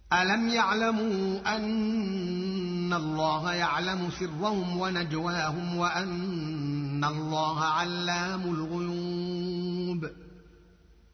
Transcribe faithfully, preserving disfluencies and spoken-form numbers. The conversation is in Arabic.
ألم يعلموا أن الله يعلم سرهم ونجواهم وأن الله علام الغيوب